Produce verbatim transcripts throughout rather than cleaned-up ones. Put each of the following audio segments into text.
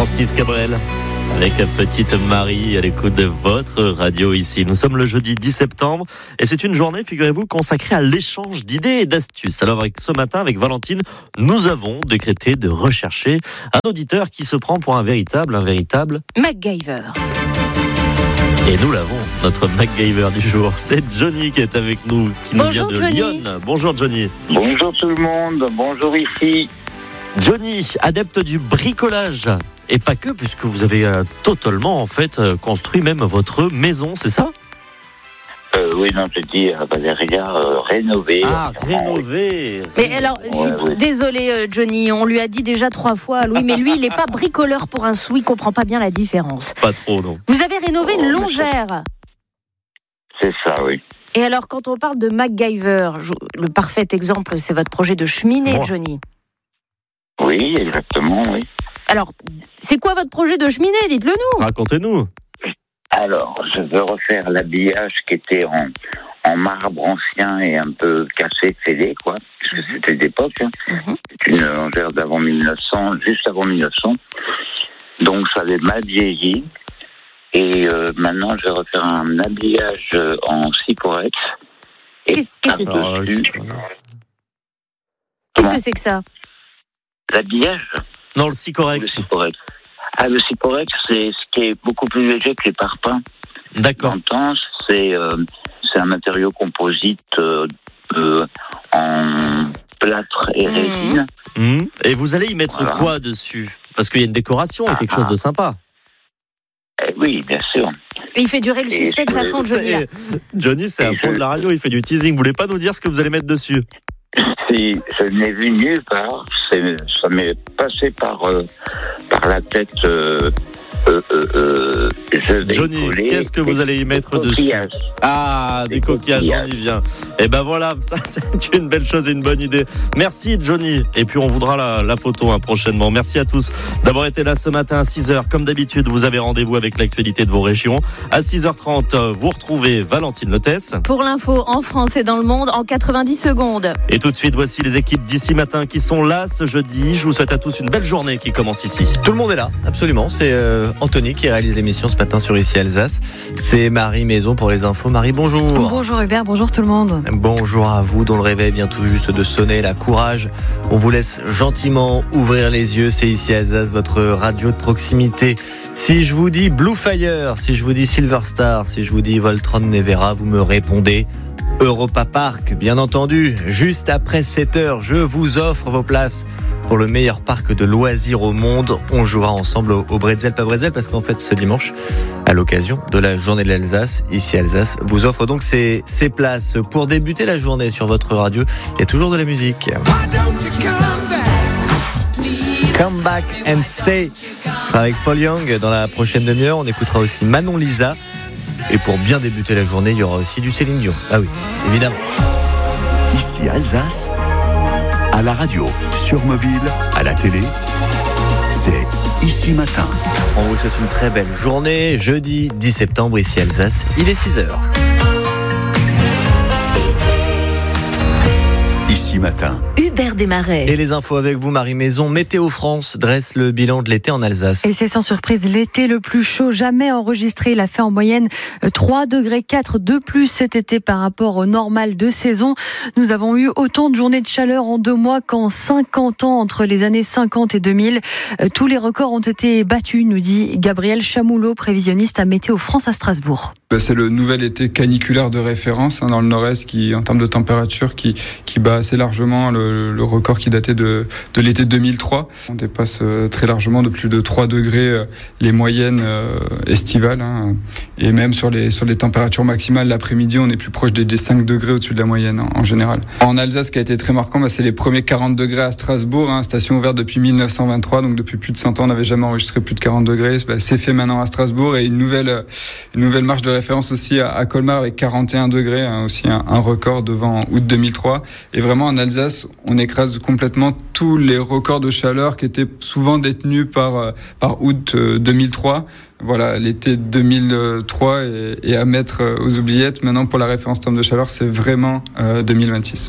Francis Cabrel avec Petite Marie à l'écoute de votre radio ici. Nous sommes le jeudi dix septembre et c'est une journée, figurez-vous, consacrée à l'échange d'idées et d'astuces. Alors avec ce matin, avec Valentine, nous avons décrété de rechercher un auditeur qui se prend pour un véritable, un véritable MacGyver. Et nous l'avons, notre MacGyver du jour. C'est Johnny qui est avec nous, qui nous Bonjour, vient de Johnny. Lyon. Bonjour Johnny. Bonjour tout le monde, bonjour ici. Johnny, adepte du bricolage. Et pas que, puisque vous avez euh, totalement en fait euh, construit même votre maison, c'est ça ? Euh, oui, non, je dis à Valéria, euh, rénover. Ah, rénové. Mais alors, je suis Ouais, ouais. désolée, euh, Johnny, on lui a dit déjà trois fois, Louis, mais lui, il n'est pas bricoleur pour un sou, il comprend pas bien la différence. Pas trop, non. Vous avez rénové Oh, une mais longère. C'est ça, oui. Et alors, quand on parle de MacGyver, je- le parfait exemple, c'est votre projet de cheminée, Moi. Johnny. Oui, exactement, oui. Alors, c'est quoi votre projet de cheminée ? Dites-le nous. Racontez-nous. Alors, je veux refaire l'habillage qui était en, en marbre ancien et un peu cassé, fêlé, quoi. Parce que c'était d'époque. Hein. Mhm. C'est une longère d'avant mille neuf cents, juste avant mille neuf cents. Donc, ça avait mal vieilli. Et euh, maintenant, je vais refaire un habillage euh, en Sycorex. Et Qu'est- qu'est-ce que c'est Alors, euh, par-dessus, c'est- Qu'est-ce que c'est que ça ? l'habillage. non, le Le Sycorex. Sycorex. Ah, le Sycorex, c'est ce qui est beaucoup plus léger que les parpaings. D'accord. J'entends, c'est euh, c'est un matériau composite euh, euh, en plâtre et Mhm. résine. Hum. Et vous allez y mettre Voilà. quoi dessus ? Parce qu'il y a une décoration et quelque Ah, chose de sympa. Eh oui, bien sûr. Il fait durer le Et suspense je- à fond, Johnny. Là. C'est- Johnny, c'est un Et pro je- de la radio, il fait du teasing. Vous voulez pas nous dire ce que vous allez mettre dessus ? Si je n'ai vu nulle part, c'est- ça m'est passé par, euh, par la tête. Euh, euh, euh, euh, je vais Johnny, coller qu'est-ce que vous des- allez y mettre des dessus ? coquillages. Ah, des Des coquillages, on coquillages. y vient. Et ben voilà, ça c'est une belle chose et une bonne idée. Merci Johnny. Et puis on voudra la, la photo hein, prochainement. Merci à tous d'avoir été là ce matin à six heures. Comme d'habitude, vous avez rendez-vous avec l'actualité de vos régions. À six heures trente, vous retrouvez Valentine Lotès. Pour l'info en France et dans le monde en quatre-vingt-dix secondes. Et tout de suite, voici les équipes d'ici matin qui sont là ce jeudi. Je vous souhaite à tous une belle journée qui commence ici. Tout le monde est là, absolument. C'est euh, Anthony qui réalise l'émission ce matin sur Ici Alsace. C'est Marie Maison pour les infos. Marie, bonjour. Bonjour Hubert, bonjour tout le monde. Bonjour à vous dont le réveil vient tout juste de sonner. La courage. On vous laisse gentiment ouvrir les yeux. C'est Ici Alsace, votre radio de proximité. Si je vous dis Blue Fire, si je vous dis Silver Star, si je vous dis Voltron Nevera, vous me répondez Europa Park, bien entendu. Juste après sept heures, je vous offre vos places pour le meilleur parc de loisirs au monde. On jouera ensemble au, au Bretzel, pas Bretzel, parce qu'en fait, ce dimanche, à l'occasion de la journée de l'Alsace, ici Alsace, vous offre donc ces, ces places. Pour débuter la journée sur votre radio, il y a toujours de la musique. Come Back and Stay. Ce sera avec Paul Young dans la prochaine demi-heure. On écoutera aussi Manon Lisa. Et pour bien débuter la journée, il y aura aussi du Céline Dion. Ah oui, évidemment. Ici Alsace, à la radio, sur mobile, à la télé, c'est Ici Matin. On vous souhaite une très belle journée. Jeudi dix septembre, ici Alsace, il est six heures. Ici Matin. Hubert Desmarais. Et les infos avec vous, Marie Maison. Météo France dresse le bilan de l'été en Alsace. Et c'est sans surprise l'été le plus chaud jamais enregistré. Il a fait en moyenne trois degrés quatre de plus cet été par rapport au normal de saison. Nous avons eu autant de journées de chaleur en deux mois qu'en cinquante ans entre les années cinquante et deux mille. Tous les records ont été battus, nous dit Gabriel Chamoulot, prévisionniste à Météo France à Strasbourg. C'est le nouvel été caniculaire de référence hein, dans le nord-est qui, en termes de température, qui, qui bat assez largement le, le record qui datait de, de l'été deux mille trois. On dépasse euh, très largement de plus de trois degrés euh, les moyennes euh, estivales. Hein, et même sur les, sur les températures maximales, l'après-midi, on est plus proche des, des cinq degrés au-dessus de la moyenne en, en général. En Alsace, ce qui a été très marquant, bah, c'est les premiers quarante degrés à Strasbourg, hein, station ouverte depuis mille neuf cent vingt-trois, donc depuis plus de cent ans, on n'avait jamais enregistré plus de quarante degrés. Bah, c'est fait maintenant à Strasbourg et une nouvelle, une nouvelle marche de référence aussi à, à Colmar avec quarante et un degrés, hein, aussi un, un record devant août deux mille trois. Et vraiment en Alsace, on écrase complètement tous les records de chaleur qui étaient souvent détenus par, par août deux mille trois. Voilà, l'été deux mille trois est, est à mettre aux oubliettes. Maintenant, pour la référence terme de chaleur, c'est vraiment euh, deux mille vingt-six.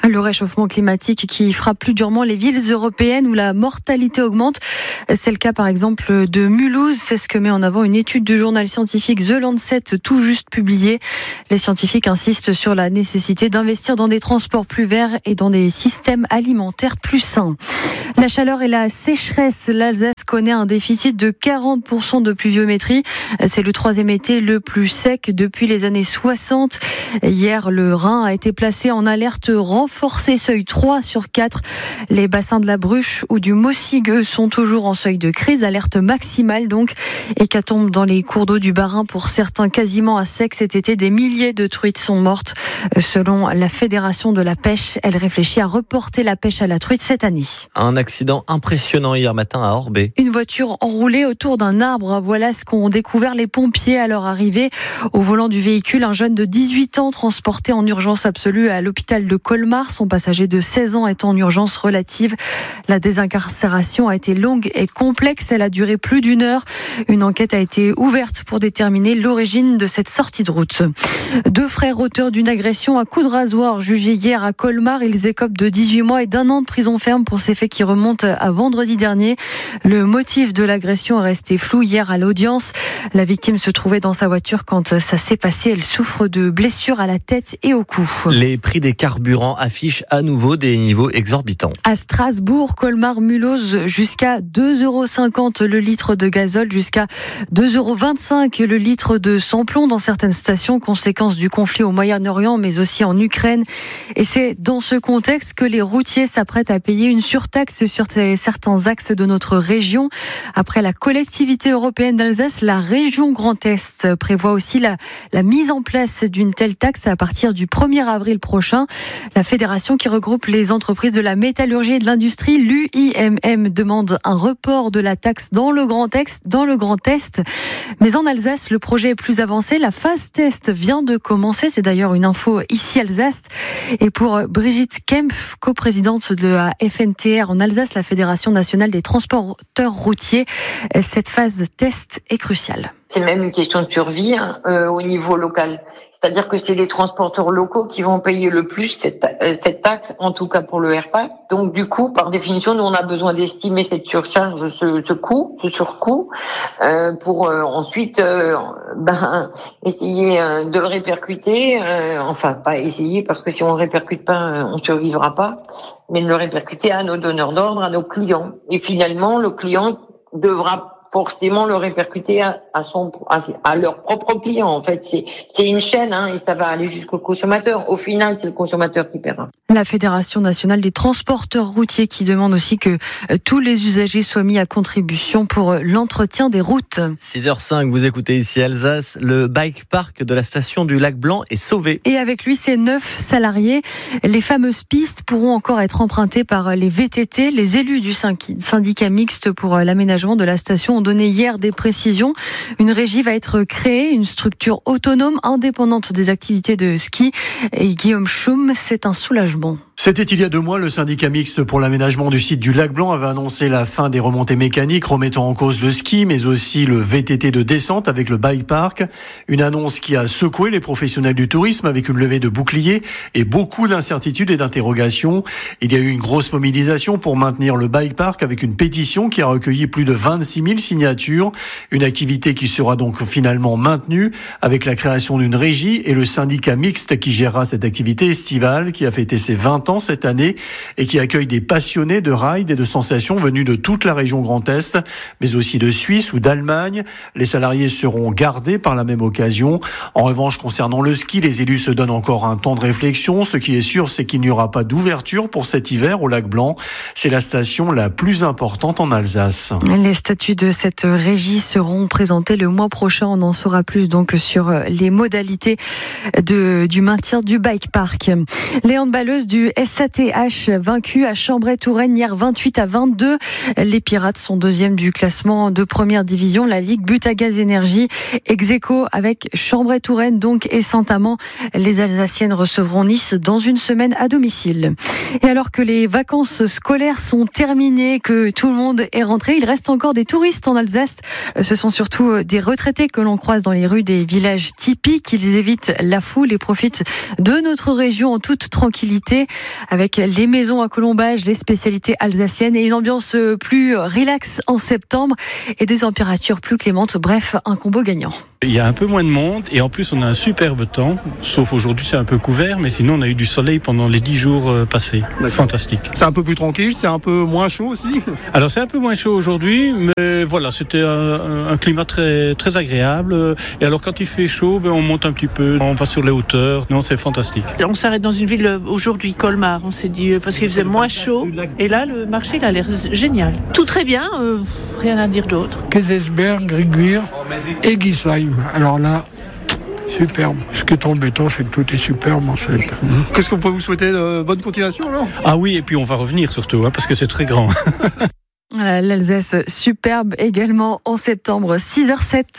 Le réchauffement climatique qui frappe plus durement les villes européennes où la mortalité augmente. C'est le cas par exemple de Mulhouse. C'est ce que met en avant une étude du journal scientifique The Lancet tout juste publiée. Les scientifiques insistent sur la nécessité d'investir dans des transports plus verts et dans des systèmes alimentaires plus sains. La chaleur et la sécheresse. L'Alsace connaît un déficit de quarante pour cent de pluviométrie. C'est le troisième été le plus sec depuis les années soixante. Hier, le Rhin a été placé en alerte renforcée, seuil trois sur quatre. Les bassins de la Bruche ou du Mossig, eux, sont toujours en seuil de crise, alerte maximale donc. Hécatombe dans les cours d'eau du Bas-Rhin pour certains quasiment à sec cet été. Des milliers de truites sont mortes. Selon la Fédération de la pêche, elle réfléchit à reporter la pêche à la truite cette année. Un accident impressionnant hier matin à Orbey. Une voiture enroulée autour d'un arbre. Voilà ce qu'ont découvert les pompiers à leur arrivée. Au volant du véhicule, un jeune de dix-huit ans transporté en urgence absolue à l'hôpital de Colmar. Son passager de seize ans est en urgence relative. La désincarcération a été longue et complexe. Elle a duré plus d'une heure. Une enquête a été ouverte pour déterminer l'origine de cette sortie de route. Deux frères auteurs d'une agression à coups de rasoir jugés hier à Colmar. Ils écopent de dix-huit mois et d'un an de prison ferme pour ces faits qui remontent à vendredi dernier. Le motif de l'agression est resté flou hier à l'audience. La victime se trouvait dans sa voiture quand ça s'est passé. Elle souffre de blessures à la tête et au cou. Les prix des carburants affichent à nouveau des niveaux exorbitants. À Strasbourg, Colmar, Mulhouse, jusqu'à deux euros cinquante le litre de gazole, jusqu'à deux euros vingt-cinq le litre de sans-plomb dans certaines stations, conséquence du conflit au Moyen-Orient, mais aussi en Ukraine. Et c'est dans ce contexte que les routiers s'apprêtent à payer une surtaxe sur certains axes de notre région. Après la collectivité européenne d'Alsace, la région Grand Est prévoit aussi la, la mise en place d'une telle taxe à partir du premier avril prochain. La fédération qui regroupe les entreprises de la métallurgie et de l'industrie, l'U I M M, demande un report de la taxe dans le Grand Est, dans le Grand Est. Mais en Alsace, le projet est plus avancé. La phase test vient de commencer. C'est d'ailleurs une info ici Alsace. Et pour Brigitte Kempf, coprésidente de la F N T R en Alsace, la Fédération nationale des transporteurs routiers, cette phase test est cruciale. C'est même une question de survie hein, euh, au niveau local. C'est-à-dire que c'est les transporteurs locaux qui vont payer le plus cette, euh, cette taxe, en tout cas pour le AirPass. Donc du coup, par définition, nous on a besoin d'estimer cette surcharge, ce, ce coût, ce surcoût, euh, pour euh, ensuite euh, ben, essayer euh, de le répercuter. Euh, enfin, pas essayer parce que si on le répercute pas, euh, on survivra pas. Mais de le répercuter à nos donneurs d'ordre, à nos clients. Et finalement, le client devra forcément le répercuter à, à son à, à leur propre client. En fait, c'est c'est une chaîne hein, et ça va aller jusqu'au consommateur. Au final, c'est le consommateur qui paiera. La Fédération nationale des transporteurs routiers qui demande aussi que euh, tous les usagers soient mis à contribution pour euh, l'entretien des routes. six heures cinq, vous écoutez ici Alsace. Le bike park de la station du Lac Blanc est sauvé. Et avec lui, ses neuf salariés. Les fameuses pistes pourront encore être empruntées par les V T T. Les élus du syndicat mixte pour l'aménagement de la station ont donné hier des précisions. Une régie va être créée, une structure autonome, indépendante des activités de ski. Et Guillaume Schum, c'est un soulagement. C'était il y a deux mois, le syndicat mixte pour l'aménagement du site du Lac Blanc avait annoncé la fin des remontées mécaniques, remettant en cause le ski, mais aussi le V T T de descente avec le bike park. Une annonce qui a secoué les professionnels du tourisme avec une levée de boucliers et beaucoup d'incertitudes et d'interrogations. Il y a eu une grosse mobilisation pour maintenir le bike park avec une pétition qui a recueilli plus de vingt-six mille signatures. Une activité qui sera donc finalement maintenue avec la création d'une régie et le syndicat mixte qui gérera cette activité estivale qui a fêté ses vingt ans cette année et qui accueille des passionnés de ride et de sensations venus de toute la région Grand Est, mais aussi de Suisse ou d'Allemagne. Les salariés seront gardés par la même occasion. En revanche, concernant le ski, les élus se donnent encore un temps de réflexion. Ce qui est sûr, c'est qu'il n'y aura pas d'ouverture pour cet hiver au Lac Blanc. C'est la station la plus importante en Alsace. Les statuts de cette régie seront présentés le mois prochain. On en saura plus donc sur les modalités de, du maintien du bike park. Les handballeuses du S A T H vaincues à Chambray-Touraine hier vingt-huit à vingt-deux. Les Pirates sont deuxièmes du classement de première division. La Ligue but à gaz énergie ex-aequo avec Chambray-Touraine donc et Saint-Amand. Les Alsaciennes recevront Nice dans une semaine à domicile. Et alors que les vacances scolaires sont terminées, que tout le monde est rentré, il reste encore des touristes en Alsace. Ce sont surtout des retraités que l'on croise dans les rues des villages typiques. Ils évitent la foule et profitent de notre région en toute tranquillité. avec les maisons à colombage, les spécialités alsaciennes et une ambiance plus relax en septembre et des températures plus clémentes. Bref, un combo gagnant. Il y a un peu moins de monde et en plus on a un superbe temps, sauf aujourd'hui c'est un peu couvert, mais sinon on a eu du soleil pendant les dix jours passés. D'accord. Fantastique. C'est un peu plus tranquille, c'est un peu moins chaud aussi. Alors c'est un peu moins chaud aujourd'hui, mais voilà, c'était un, un climat très, très agréable. Et alors quand il fait chaud, ben, on monte un petit peu, on va sur les hauteurs. Non, c'est fantastique. On s'arrête dans une ville aujourd'hui, Colmar, on s'est dit, parce qu'il faisait moins chaud. Et là, le marché il a l'air génial. Tout très bien, euh, rien à dire d'autre. Kaysersberg, Griguir et Gisheim. Alors là, superbe. Ce qui est embêtant, c'est que tout est superbe en fait. Qu'est-ce qu'on peut vous souhaiter de bonne continuation alors ? Ah oui, et puis on va revenir surtout, hein, parce que c'est très grand. Voilà, l'Alsace superbe également en septembre, six heures sept.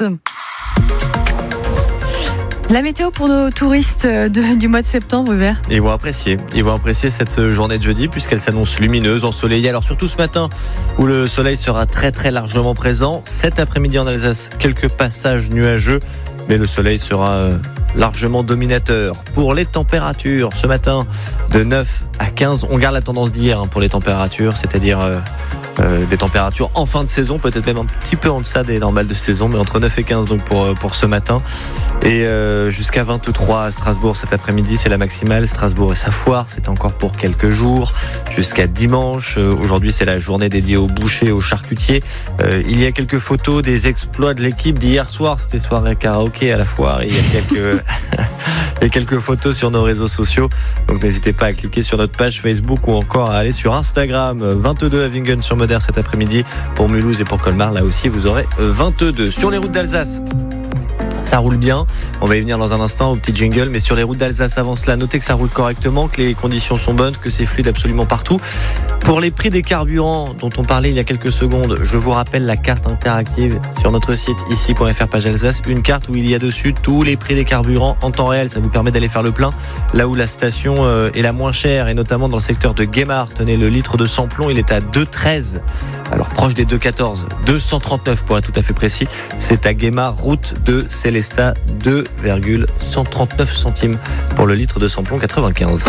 La météo pour nos touristes de, du mois de septembre, Hubert. Ils vont apprécier. Ils vont apprécier cette journée de jeudi puisqu'elle s'annonce lumineuse, ensoleillée. Alors surtout ce matin où le soleil sera très très largement présent. Cet après-midi en Alsace, quelques passages nuageux, mais le soleil sera largement dominateur. Pour les températures, ce matin, de neuf à quinze, on garde la tendance d'hier pour les températures, c'est-à-dire euh, euh, des températures en fin de saison, peut-être même un petit peu en deçà des normales de saison, mais entre neuf et quinze donc pour, pour ce matin. Et euh, jusqu'à vingt-trois à Strasbourg cet après-midi, c'est la maximale. Strasbourg et sa foire, c'est encore pour quelques jours. Jusqu'à dimanche, euh, aujourd'hui c'est la journée dédiée aux bouchers, aux charcutiers. Euh, il y a quelques photos des exploits de l'équipe d'hier soir, c'était soirée karaoké à la foire. Et il y a quelques, il y a quelques photos sur nos réseaux sociaux, donc n'hésitez pas à cliquer sur notre page Facebook ou encore à aller sur Instagram. vingt-deux à Wingen-sur-Moder cet après-midi. Pour Mulhouse et pour Colmar, là aussi vous aurez vingt-deux. Sur les routes d'Alsace, ça roule bien, on va y venir dans un instant au petit jingle, mais sur les routes d'Alsace avant cela, notez que ça roule correctement, que les conditions sont bonnes, que c'est fluide absolument partout. Pour les prix des carburants dont on parlait il y a quelques secondes, je vous rappelle la carte interactive sur notre site ici point f r page Alsace, une carte où il y a dessus tous les prix des carburants en temps réel, ça vous permet d'aller faire le plein là où la station est la moins chère et notamment dans le secteur de Guémar. Tenez, le litre de samplon il est à deux treize, alors proche des deux quatorze, deux cent trente-neuf pour être tout à fait précis, c'est à Guémar, route de Célestat, deux virgule cent trente-neuf centimes pour le litre de samplon quatre-vingt-quinze.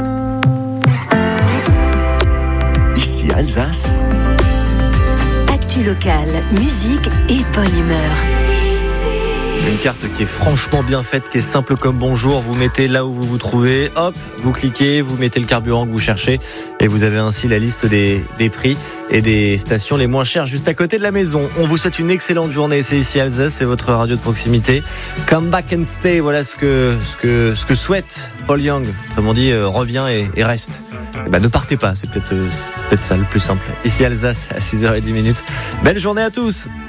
Ici Alsace. Actu locale, musique et bonne humeur. Une carte qui est franchement bien faite, qui est simple comme bonjour. Vous mettez là où vous vous trouvez, hop, vous cliquez, vous mettez le carburant que vous cherchez et vous avez ainsi la liste des, des prix et des stations les moins chères juste à côté de la maison. On vous souhaite une excellente journée. C'est ici Alsace, c'est votre radio de proximité. Come back and stay, voilà ce que, ce que, ce que souhaite Paul Young. Autrement dit, euh, reviens et, et reste. Et ben, ne partez pas, c'est peut-être, euh, peut-être ça le plus simple. Ici Alsace à six heures dix. Belle journée à tous.